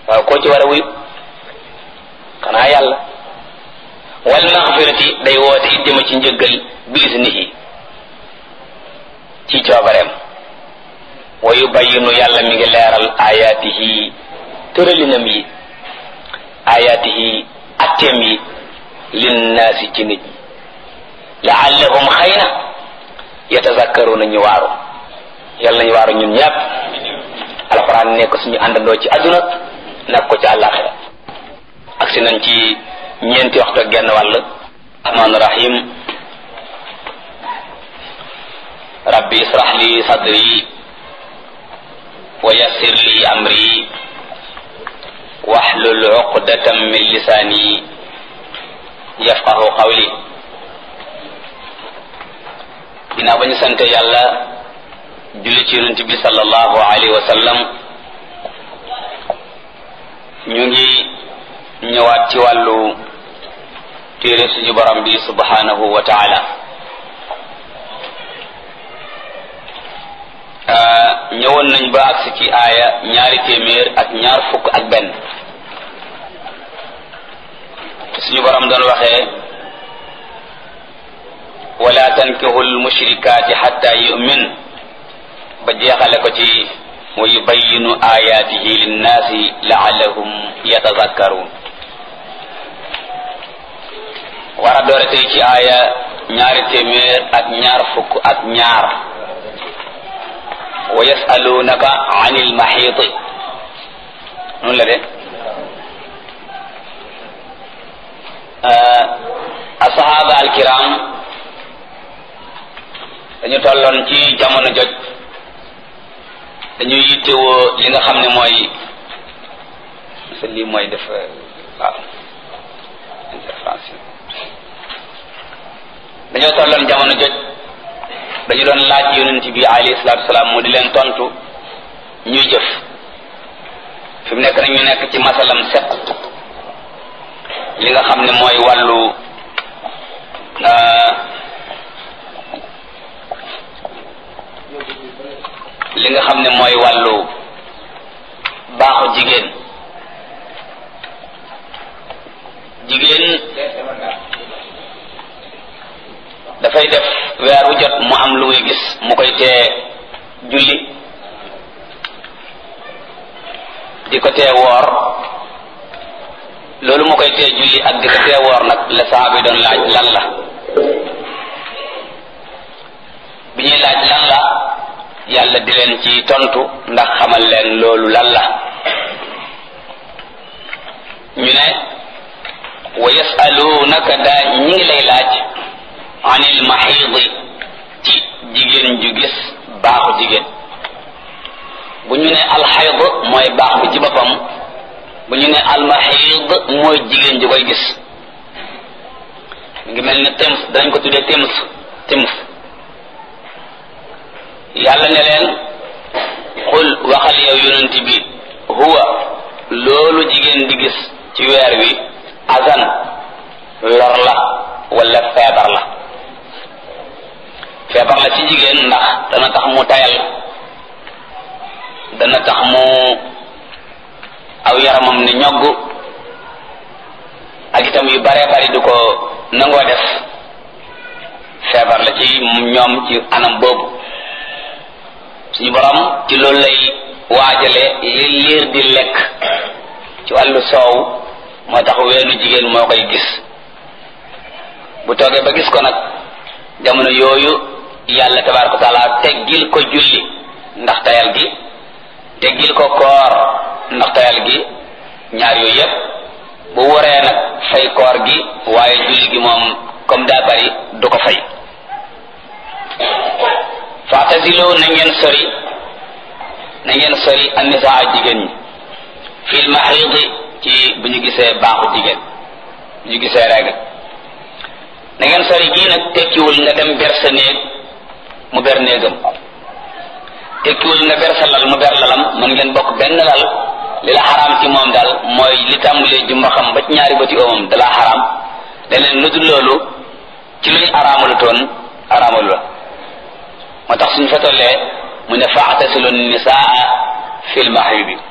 waaw koo ci war a wuyu xanaa yàlla. wal maxfirati day woote it jëma ci njëggal biisnihi ci coobareem. wa yubayyinu yàlla mi ngi leeral ayaatihi tëralinam yi ayaatihi atteem yi linnaasi ci nit ñi laallahum xëy na yatazakkaruna ñu waaru yàlla nañu waaru ñun ñëpp. alxuraan nekk suñu àndandoo ci àdduna nekk ko ci àllaaxira. ak si nañ ci ñeenti waxtu ak genn wàll. rahmaan rahim. rabbi israh li sadri wa yassir li amri wahlul uqdatan min lisani yafqahu qawli. ginnaaw ba ñu sante yàlla julli ci yonent bi sallallahu alayhi wa sallam, ñu ngi ñëwaat ci wàllu téere suñu borom bi subhanahu wa taala. ñëwoon nañ ba agsi ci aaya 221 suñu borom doon waxee wala tankihu almushrikati hatta yu'min ba jeexale ko ci wa yubayyinu ayatihi linnaasi la'allahum yatazakkarun. war a doore tey ci aaya 222 wa yasalunaka anil mahiiti noonu la de asahaba alkiram dañu tolloon ci jamono joj dañuy yittewoo li nga xam ne mooy lii mooy def waaw interférence dañoo tolloon jamono joj dañu doon laaj yonent bi alayhi salaatu wasalaam mu di leen tontu ñuy jëf. fi mu nekk nag ñu nekk ci masalam set li nga xam ne mooy wàllu li nga xam ne mooy wàllu baaxu jigéen. dafay def weer wu jot mu am lu muy gis mu koy tee julli di ko tee woor. loolu mu koy tee julli ak di ko tee woor nag la sahaaba yi doon laaj lan la. bi ñuy laaj lan la yàlla di leen ci tontu ndax xamal leen loolu lan la. ñu ne wa yasalunaka daa ñi ngi lay laaj anil maxiidi ci jigéen ju gis baaxu jigéen. bu ñu ne alxayd mooy baax bi ci boppam, bu ñu ne almaxiid mooy jigéen ju koy gis. ngi mel ni tems dañ ko tuddee tems. yàlla ne leen xul waxal yow yonent bi huwa loolu jigéen di gis ci weer wi azan lor la wala feebar la. feebar la ci jigéen ndax dana tax mu tayal, dana tax mu aw yaramam ne ñogg, ak itam yu bare bari du ko nangoo def. feebar la ci ñoom ci anam boobu. suñu borom ci loolu lay waajale li liir di lekk ci wàllu soow, moo tax weenu jigéen moo koy gis. bu toogee ba gis ko nag jamono yooyu yàlla tabaaraka wa taala teggil ko julli ndax tayal gi, teggil ko koor ndax tayal gi. ñaar yooyu yépp bu waree nag fay koor gi, waaye julli gi moom comme daa bari du ko fay. fa'tazilu na ngeen sori an-nisaa jigéen ñi fil mahiidi ci bu ñu gisee baaxu jigéen, bu ñu gisee règle. na ngeen sori gii nag tekkiwul nga dem ber sa néeg mu ber néegam, tekkiwul nga ber sa lal mu ber lalam. mën ngeen bokk benn lal. li la xaraam ci moom daal mooy li tàmbalee jumbaxam ba ci ñaari bëti oomam da laa xaraam. leneen lu dul loolu ci luñ araamalu toon araamalu la. moo tax suñu fa tollee mu ne fa'tasilu nisaa fil mahidi